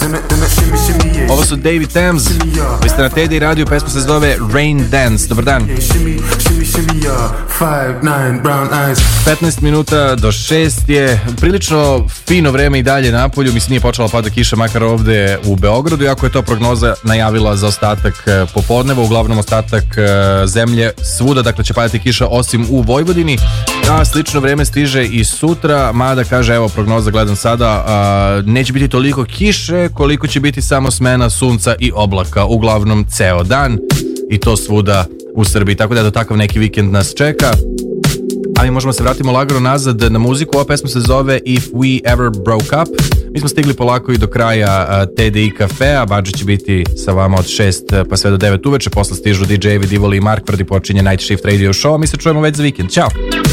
Ovo su Davy Thames. Vi ste na Teddy Radio, pesma se zove Rain Dance. Dobar dan. 15 minuta do 6 je prilično fino vreme i dalje napolju. Mislim, nije počela pada kiša, makar ovde u Beogradu, iako je to prognoza najavila za ostatak popodneva, uglavnom ostatak zemlje svuda, dakle će padati kiša osim u Vojvodini, a slično vreme stiže i sutra, mada kaže, evo prognoza gledam sada, neće biti toliko kiše koliko će biti samo smena sunca i oblaka, uglavnom ceo dan, i to svuda u Srbiji, tako da je to takav neki vikend nas čeka. Ali možemo se vratimo lagano nazad na muziku. Ova pesma se zove If We Ever Broke Up. Mi smo stigli polako i do kraja TDI kafea. Badži će biti sa vama od 6 pa sve do 9 uveče. Posle stižu DJ-evi Divoli i Mark Tvrdi, počinje Night Shift Radio Show. Mi se čujemo već za vikend. Ćao!